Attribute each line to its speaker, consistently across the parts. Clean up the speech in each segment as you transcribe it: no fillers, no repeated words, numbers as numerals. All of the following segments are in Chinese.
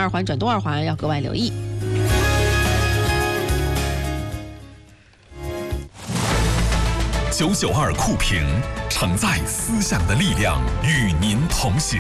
Speaker 1: 二环转东二环要格外留意。
Speaker 2: 992酷评，承载思想的力量，与您同行。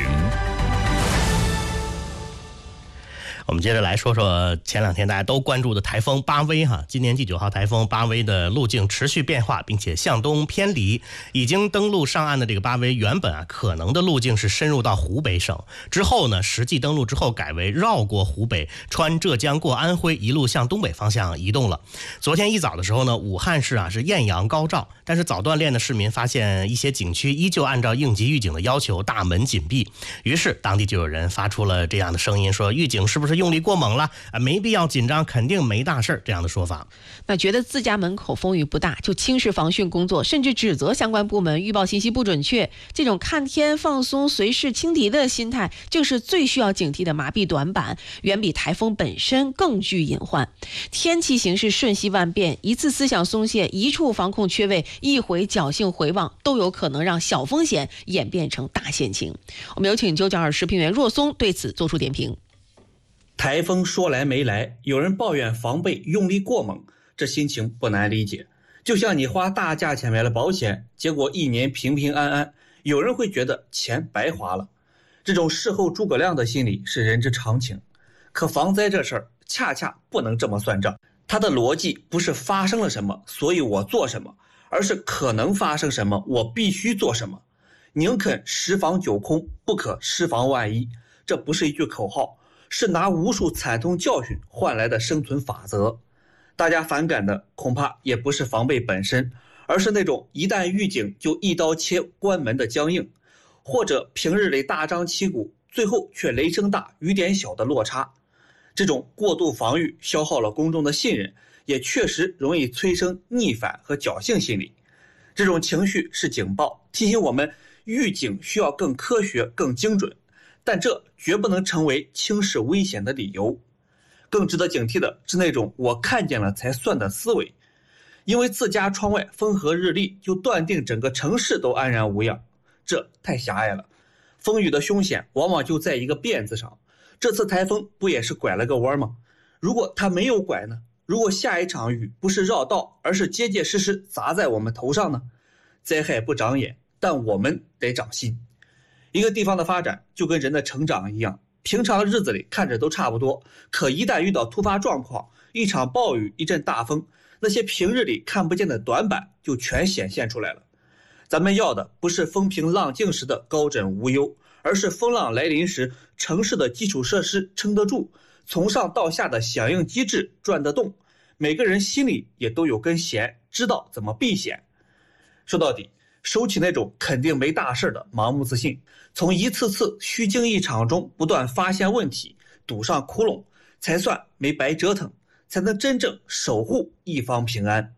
Speaker 3: 我们接着来说说前两天大家都关注的台风巴威哈，今年第9号台风巴威的路径持续变化，并且向东偏离。已经登陆上岸的这个巴威，原本可能的路径是深入到湖北省，之后呢，实际登陆之后改为绕过湖北，穿浙江过安徽，一路向东北方向移动了。昨天一早的时候呢，武汉市是艳阳高照，但是早锻炼的市民发现一些景区依旧按照应急预警的要求大门紧闭，于是当地就有人发出了这样的声音，说预警是不是用力过猛了没必要紧张，肯定没大事这样的说法。
Speaker 1: 那觉得自家门口风雨不大就轻视防汛工作，甚至指责相关部门预报信息不准确，这种看天放松随时轻敌的心态正是最需要警惕的麻痹短板，远比台风本身更具隐患。天气形势瞬息万变，一次思想松懈，一处防控缺位，一回侥幸回望，都有可能让小风险演变成大险情。我们有请992时评员若松对此做出点评。
Speaker 4: 台风说来没来，有人抱怨防备用力过猛，这心情不难理解。就像你花大价钱买了保险，结果1年平平安安，有人会觉得钱白花了。这种事后诸葛亮的心理是人之常情。可防灾这事儿恰恰不能这么算账，它的逻辑不是发生了什么所以我做什么，而是可能发生什么我必须做什么。宁肯10防9空，不可10防万一。这不是一句口号，是拿无数惨痛教训换来的生存法则。大家反感的恐怕也不是防备本身，而是那种一旦预警就一刀切关门的僵硬，或者平日里大张旗鼓，最后却雷声大雨点小的落差。这种过度防御消耗了公众的信任，也确实容易催生逆反和侥幸心理。这种情绪是警报，提醒我们预警需要更科学更精准，但这绝不能成为轻视危险的理由。更值得警惕的是那种我看见了才算的思维，因为自家窗外风和日丽就断定整个城市都安然无恙，这太狭隘了。风雨的凶险往往就在一个变字上，这次台风不也是拐了个弯吗？如果它没有拐呢？如果下一场雨不是绕道，而是结结实实砸在我们头上呢？灾害不长眼，但我们得长心。一个地方的发展就跟人的成长一样，平常的日子里看着都差不多，可一旦遇到突发状况，一场暴雨一阵大风，那些平日里看不见的短板就全显现出来了。咱们要的不是风平浪静时的高枕无忧，而是风浪来临时城市的基础设施撑得住，从上到下的响应机制转得动，每个人心里也都有根弦，知道怎么避险。说到底，收起那种肯定没大事的盲目自信，从一次次虚惊一场中不断发现问题，堵上窟窿，才算没白折腾，才能真正守护一方平安。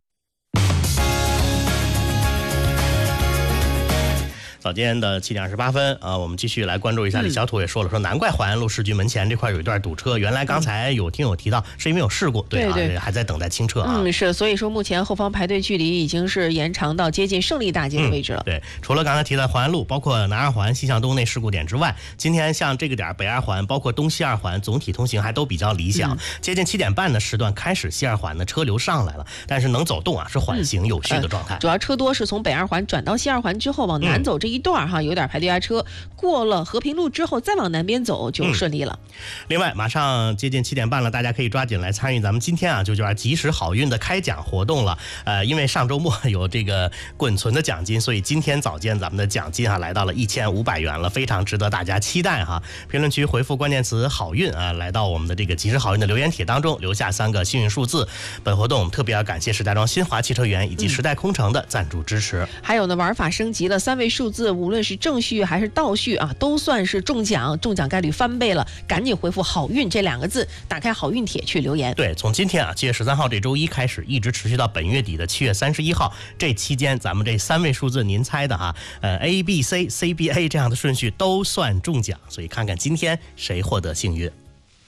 Speaker 3: 早间的7点28分我们继续来关注一下。李小土也说了，说难怪淮安路市局门前这块有一段堵车，原来刚才有听友提到是因为有事故，对还在等待清撤
Speaker 1: 是，所以说目前后方排队距离已经是延长到接近胜利大街的位置了。
Speaker 3: 对，除了刚才提到淮安路，包括南二环、西向东那事故点之外，今天像这个点北二环，包括东西二环总体通行还都比较理想。接近7点半的时段开始，西二环的车流上来了，但是能走动是缓行有序的状态。
Speaker 1: 主要车多是从北二环转到西二环之后往南走这一段有点排队压车，过了和平路之后再往南边走就顺利了。
Speaker 3: 另外马上接近7点半了，大家可以抓紧来参与咱们今天992及时好运的开奖活动了。因为上周末有这个滚存的奖金，所以今天早间咱们的奖金来到了1500元了，非常值得大家期待评论区回复关键词好运来到我们的这个及时好运的留言帖当中，留下3个幸运数字。本活动特别要感谢石家庄新华汽车园以及时代空城的赞助支持。
Speaker 1: 还有呢，玩法升级了，3位数字无论是正序还是倒序都算是中奖，中奖概率翻倍了，赶紧回复好运这2个字，打开好运帖去留言。
Speaker 3: 对，从今天7月13号这周一开始，一直持续到本月底的7月31号，这期间咱们这3位数字您猜的A B C C B A 这样的顺序都算中奖，所以看看今天谁获得幸运。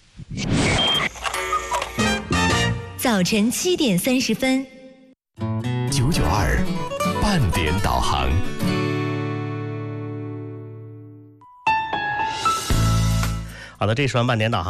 Speaker 5: 早晨7点30分
Speaker 2: 992半点导航。
Speaker 3: 好的，这是半点导航。